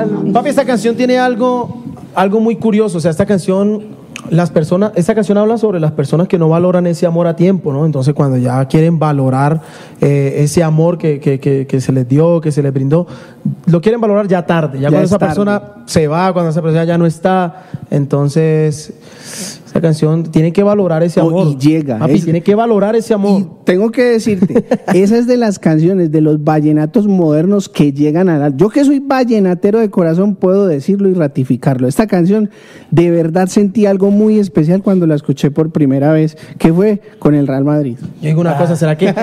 Papi, esta canción tiene algo muy curioso. O sea, esta canción habla sobre las personas que no valoran ese amor a tiempo, ¿no? Entonces, cuando ya quieren valorar ese amor que se les dio, que se les brindó, lo quieren valorar ya tarde. Ya cuando esa persona se va, cuando esa persona ya no está. Entonces, esa canción tiene que valorar ese amor. Y llega. Papi, tiene que valorar ese amor. Y tengo que decirte, esa es de las canciones, de los vallenatos modernos que llegan a yo que soy vallenatero de corazón, puedo decirlo y ratificarlo. Esta canción, de verdad sentí algo muy especial cuando la escuché por primera vez, que fue con el Real Madrid. Yo digo una cosa, ¿será que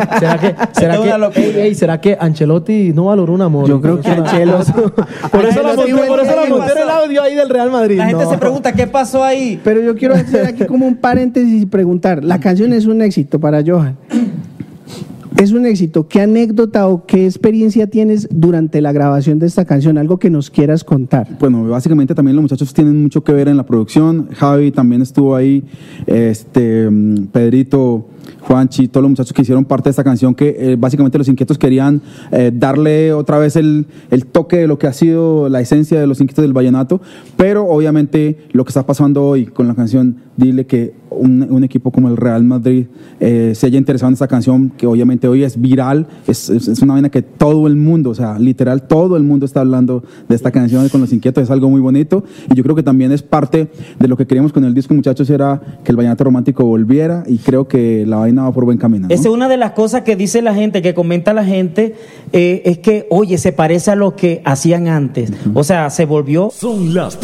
Ancelotti no valoró un amor? Yo creo que Ancelotti... Por eso la monté en el audio ahí del Real Madrid. La gente se pregunta, ¿qué pasó ahí? Pero yo quiero hacer aquí como un paréntesis y preguntar, la canción es un éxito para Johan. Es un éxito. ¿Qué anécdota o qué experiencia tienes durante la grabación de esta canción? Algo que nos quieras contar. Bueno, básicamente también los muchachos tienen mucho que ver en la producción. Javi también estuvo ahí, Pedrito, Juanchi, todos los muchachos que hicieron parte de esta canción, que básicamente Los Inquietos querían darle otra vez el toque de lo que ha sido la esencia de Los Inquietos del vallenato, pero obviamente lo que está pasando hoy con la canción, dile que un equipo como el Real Madrid se haya interesado en esta canción, que obviamente hoy es viral, es una vaina que todo el mundo, o sea, literal todo el mundo está hablando de esta canción con Los Inquietos, es algo muy bonito, y yo creo que también es parte de lo que queríamos con el disco, muchachos, era que el vallenato romántico volviera, y creo que la vaina va por buen camino, ¿no? Esa es una de las cosas que dice la gente, que comenta la gente, es que, oye, se parece a lo que hacían antes. O sea, se volvió... Son las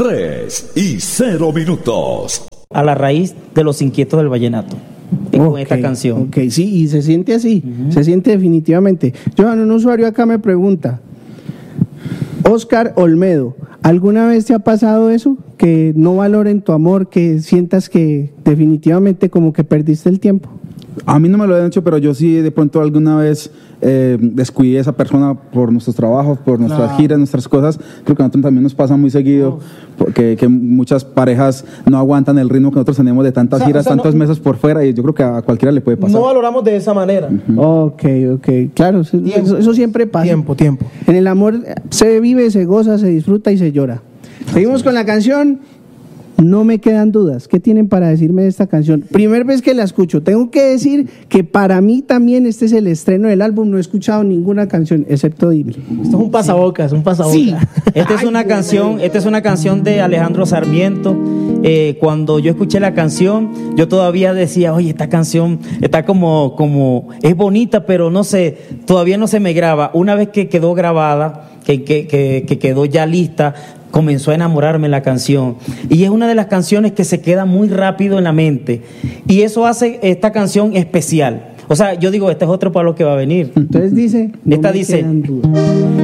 3:0 a la raíz de Los Inquietos del vallenato. Con esta canción. Ok, sí, y se siente así, se siente definitivamente. Johan, un usuario acá me pregunta, Oscar Olmedo, ¿alguna vez te ha pasado eso? Que no valoren tu amor, que sientas que definitivamente como que perdiste el tiempo. A mí no me lo han hecho, pero yo sí de pronto alguna vez descuidé a esa persona por nuestros trabajos, por nuestras giras, nuestras cosas. Creo que a nosotros también nos pasa muy seguido, porque que muchas parejas no aguantan el ritmo que nosotros tenemos de tantas giras, tantos meses por fuera, y yo creo que a cualquiera le puede pasar. No valoramos de esa manera. Ok, claro, eso siempre pasa. Tiempo. En el amor se vive, se goza, se disfruta y se llora. Seguimos con la canción. No me quedan dudas. ¿Qué tienen para decirme de esta canción? Primera vez que la escucho. Tengo que decir que para mí también este es el estreno del álbum. No he escuchado ninguna canción, excepto Dime. Esto es un pasabocas, Sí. Esta es una canción de Alejandro Sarmiento. Cuando yo escuché la canción, yo todavía decía, oye, esta canción está como es bonita, pero no sé, todavía no se me graba. Una vez que quedó grabada, que quedó ya lista, comenzó a enamorarme la canción, y es una de las canciones que se queda muy rápido en la mente, y eso hace esta canción especial. O sea, yo digo, este es otro palo que va a venir. Entonces dice, esta dice,